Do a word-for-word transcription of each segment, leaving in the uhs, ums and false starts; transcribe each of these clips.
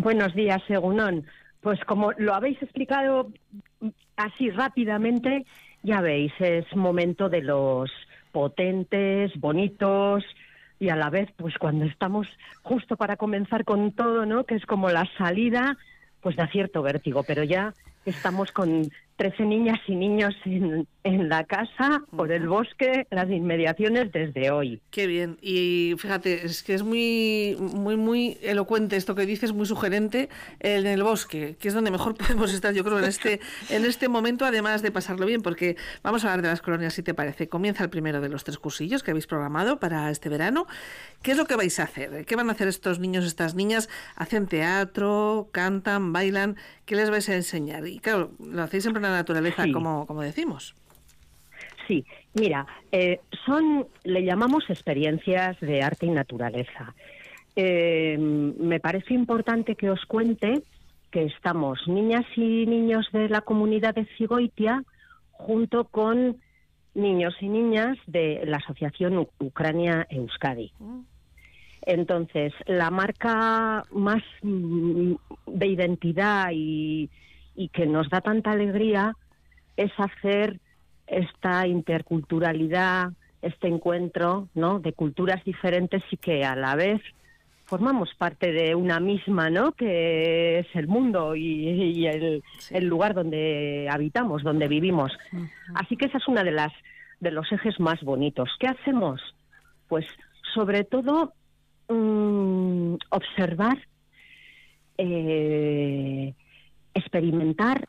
Buenos días, Egunon. Pues como lo habéis explicado así rápidamente, ya veis, es momento de los potentes, bonitos y a la vez, pues cuando estamos justo para comenzar con todo, ¿no? Que es como la salida, pues da cierto vértigo, pero ya estamos con trece niñas y niños en, en la casa, por el bosque, las inmediaciones desde hoy. Qué bien. Y fíjate, es que es muy, muy, muy elocuente esto que dices, muy sugerente, en el bosque, que es donde mejor podemos estar, yo creo, en este, en este momento, además de pasarlo bien, porque vamos a hablar de las colonias, si te parece. Comienza el primero de los tres cursillos que habéis programado para este verano. ¿Qué es lo que vais a hacer? ¿Qué van a hacer estos niños, estas niñas? ¿Hacen teatro, cantan, bailan? ¿Qué les vais a enseñar? Y claro, lo hacéis siempre en la naturaleza, Sí. como, como decimos. Sí, mira, eh, son, le llamamos experiencias de arte y naturaleza. Eh, me parece importante que os cuente que estamos niñas y niños de la comunidad de Cigoitia junto con niños y niñas de la asociación Ucrania Euskadi. Entonces, la marca más mm, de identidad y, y que nos da tanta alegría es hacer esta interculturalidad, este encuentro, ¿no?, de culturas diferentes y que a la vez formamos parte de una misma, ¿no?, que es el mundo y, y el, Sí. el lugar donde habitamos, donde vivimos. Uh-huh. Así que esa es una de las de los ejes más bonitos. ¿Qué hacemos? Pues sobre todo mmm, observar, eh, experimentar,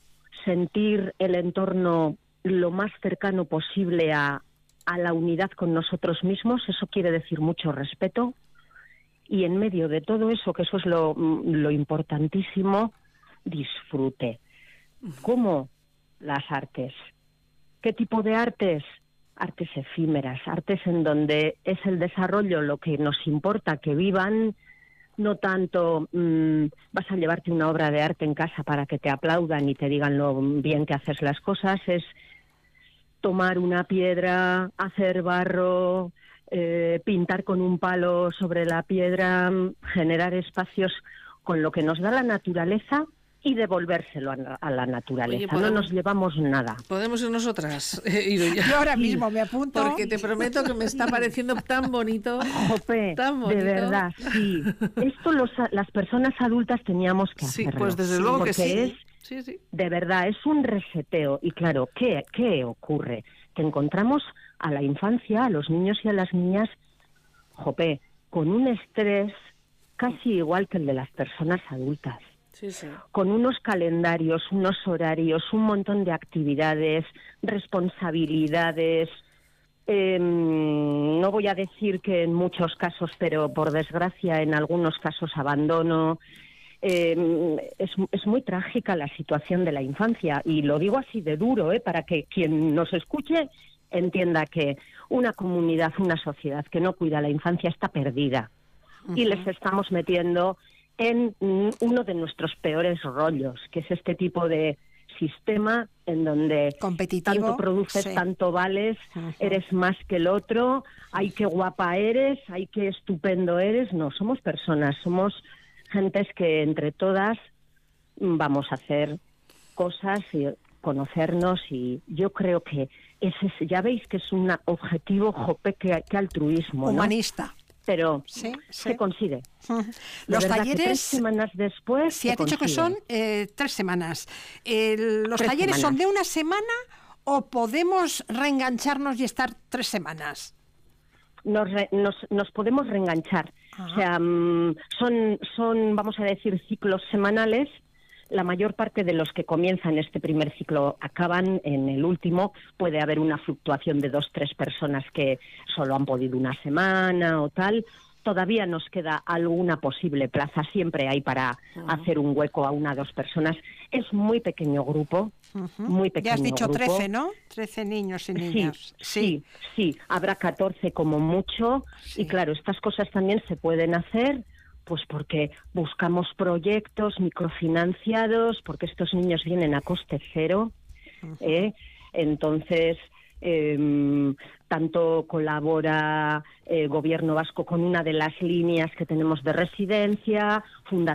sentir el entorno lo más cercano posible a, a la unidad con nosotros mismos. Eso quiere decir mucho respeto. Y en medio de todo eso, que eso es lo, lo importantísimo, disfrute. ¿Cómo? Las artes. ¿Qué tipo de artes? Artes efímeras, artes en donde es el desarrollo lo que nos importa que vivan, no tanto mmm, vas a llevarte una obra de arte en casa para que te aplaudan y te digan lo bien que haces las cosas, es tomar una piedra, hacer barro, eh, pintar con un palo sobre la piedra, generar espacios con lo que nos da la naturaleza y devolvérselo a, a la naturaleza. Oye, podemos, no nos llevamos nada. ¿Podemos ir nosotras? Eh, Yo ahora mismo me apunto. Porque te prometo que me está pareciendo tan bonito. Jope, tan bonito. De verdad, sí. Esto los, las personas adultas teníamos que sí, hacerlo. Pues desde luego que sí. Es, sí, sí. De verdad, es un reseteo. Y claro, ¿qué, qué ocurre? Que encontramos a la infancia, a los niños y a las niñas, jope, con un estrés casi igual que el de las personas adultas. Sí, sí. Con unos calendarios, unos horarios, un montón de actividades, responsabilidades. Eh, no voy a decir que en muchos casos, pero por desgracia en algunos casos abandono. Eh, es, es muy trágica la situación de la infancia y lo digo así de duro, ¿eh? Para que quien nos escuche entienda que una comunidad, una sociedad que no cuida la infancia está perdida. Uh-huh. Y les estamos metiendo en uno de nuestros peores rollos, que es este tipo de sistema en donde tanto produces, sí. tanto vales, uh-huh. eres más que el otro, ay, qué guapa eres, ay, qué estupendo eres. No, somos personas, somos gentes que entre todas vamos a hacer cosas y conocernos, y yo creo que ese es, ya veis que es un objetivo, jope, que, que altruismo, ¿no? Humanista. Pero sí, sí. se consigue. Uh-huh. Los talleres, tres semanas después. Sí, ha dicho que son eh, tres semanas. Eh, ¿Los tres talleres semanas. son de una semana o podemos reengancharnos y estar tres semanas? Nos, re, nos, nos podemos reenganchar. Uh-huh. O sea, um, son, son, vamos a decir, ciclos semanales. La mayor parte de los que comienzan este primer ciclo acaban en el último. Puede haber una fluctuación de dos, tres personas que solo han podido una semana o tal. Todavía nos queda alguna posible plaza. Siempre hay para uh-huh. hacer un hueco a una o dos personas. Es muy pequeño grupo, uh-huh. muy pequeño. Ya has dicho grupo. trece, ¿no? trece niños y niñas. Sí, sí, sí. sí. Habrá catorce como mucho. Sí. Y claro, estas cosas también se pueden hacer pues porque buscamos proyectos microfinanciados, porque estos niños vienen a coste cero, uh-huh. ¿eh? Entonces, eh, tanto colabora el Gobierno vasco con una de las líneas que tenemos de residencia, Fundación